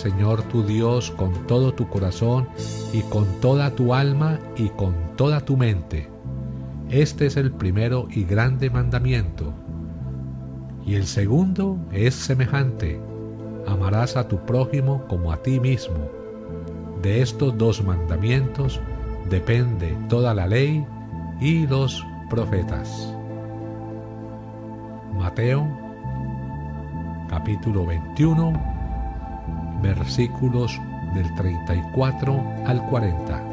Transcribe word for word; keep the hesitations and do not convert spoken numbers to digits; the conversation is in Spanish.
Señor tu Dios con todo tu corazón y con toda tu alma y con toda tu mente. Este es el primero y grande mandamiento. Y el segundo es semejante: amarás a tu prójimo como a ti mismo. De estos dos mandamientos depende toda la ley y los profetas. Mateo, capítulo veintiuno, versículos del treinta y cuatro al cuarenta.